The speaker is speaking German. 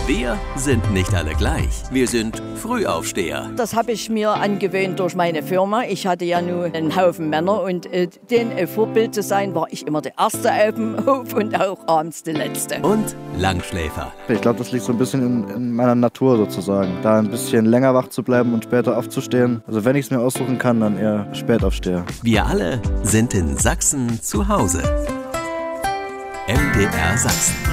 Wir sind nicht alle gleich. Wir sind Frühaufsteher. Das habe ich mir angewöhnt durch meine Firma. Ich hatte ja nur einen Haufen Männer und denen Vorbild zu sein, war ich immer der Erste auf dem Hof und auch abends der Letzte. Und Langschläfer. Ich glaube, das liegt so ein bisschen in meiner Natur sozusagen. Da ein bisschen länger wach zu bleiben und später aufzustehen. Also wenn ich es mir aussuchen kann, dann eher Spätaufsteher. Wir alle sind in Sachsen zu Hause. MDR Sachsen.